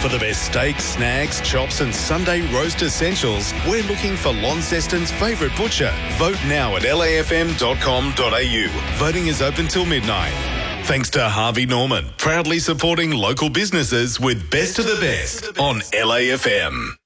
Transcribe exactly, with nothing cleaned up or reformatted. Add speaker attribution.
Speaker 1: For the best steaks, snags, chops and Sunday roast essentials, we're looking for Launceston's favourite butcher. Vote now at L A F M dot com dot A U. Voting is open till midnight. Thanks to Harvey Norman, proudly supporting local businesses with Best of the Best on L A F M.